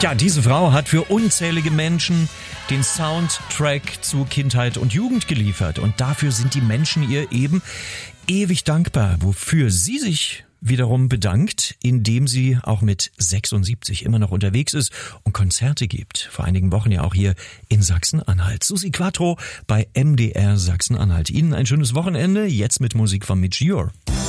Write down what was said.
Ja, diese Frau hat für unzählige Menschen den Soundtrack zu Kindheit und Jugend geliefert. Und dafür sind die Menschen ihr eben ewig dankbar, wofür sie sich wiederum bedankt, indem sie auch mit 76 immer noch unterwegs ist und Konzerte gibt. Vor einigen Wochen ja auch hier in Sachsen-Anhalt. Susi Quatro bei MDR Sachsen-Anhalt. Ihnen ein schönes Wochenende, jetzt mit Musik von Midge Ure.